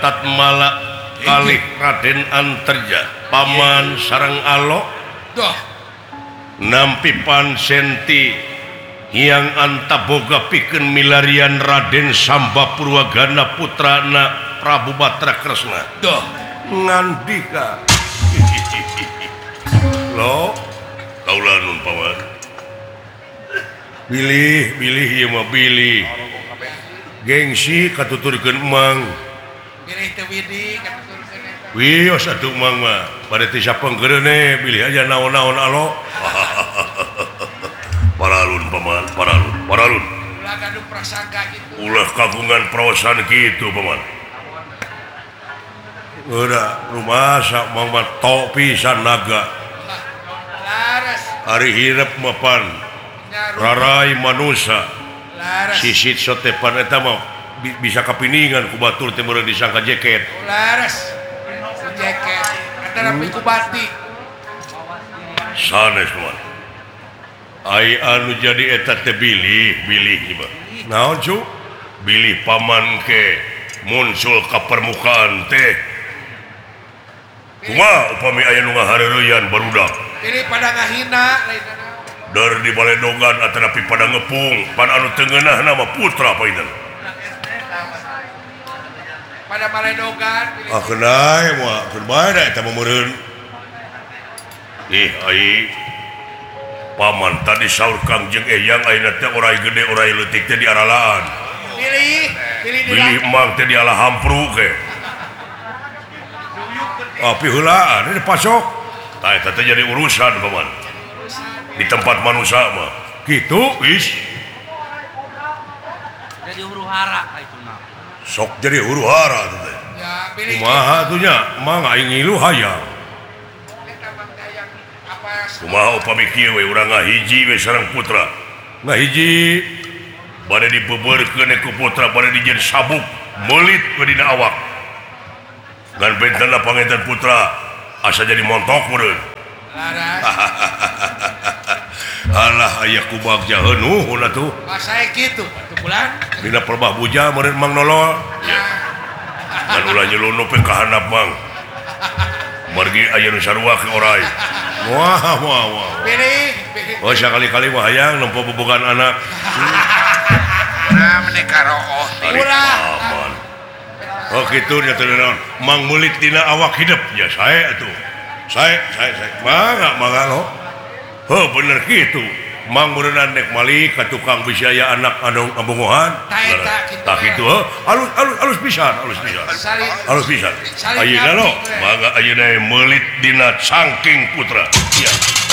Tatmala kalih Raden Antarja paman sareng Alo nampi pansenti yang antaboga pikeun milarian Raden Samba Purwagana putrana Prabu Batra Kresna ngandika lo kaula nun paman bilih ieu mah bilih gengsi katuturkeun emang pilih teu widi katuturkeun eta wios atuh emang mah bade teh sapengkeureune bilih aja naon-naon alo paralun paman paralun ulah gaduh prasangka gitu ulah kagungan praosan kitu paman udah rumah sak mang mah tok pisan naga laras ari hirep mapan rarai manusia sisit sotepan eta mah bisa kapiningan ku batur teh meureun disangka jeket laras jeket antara ku batik sanes paman ai anu jadi eta teh bilih ieu naon cu bilih paman ke muncul ka permukaan teh kumaha upami aya nu ngahareureyan barudak pilih pada ngahina lain dari di baledogan atanapi pada ngepung pan anu teu ngeunah nama putra painan pada baledogan pilih kenai moal keur bae da eta meureun ih ai paman tadi saur Kang jeung Eyang ayeuna teh orai gede orai leutik teh di aralaan pilih emang teh di ala hampru ke api heulaan ini pasok tah eta teh jadi urusan paman di tempat manusia mah kitu wis jadi huru-hara itu mah sok jadi huru-hara teh ya pilih kumaha atuh nya mang aing ngilu hayang eta mah yang apa kumaha upami kieu we urang ngahiji we sareng putra ngahiji bade dibebeurkeun ku putra bade dijieun sabuk meulit we dina awak dan bentana pangetan putra asa jadi montok meureun laras alah aya kubagja heunuh atuh pasae kitu atuh bulan dina perbah buja meureun mang nolol dan ulah nyelundup pe ka handap mang margi aya nu sarua ke orai wah pilih oh sakali-kali mah hayang nempo bobogan anak nah menikah roh ulah oh kitu nya teh naon mang meulit dina awak hidup ya sae atuh sae mangga lo heuh bener kitu mang meureun nek malik ka tukang bisaya anak anu ngabongohan tah kitu heuh alus pisan alus pisan ayeuna lo mangga ayeuna meulit dina cangking putra iya